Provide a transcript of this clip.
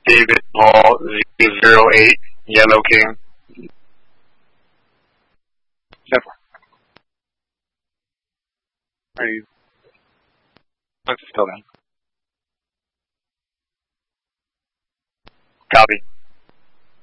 David Paul 008, Yellow King. Yep. Are you? Let's still then. Copy.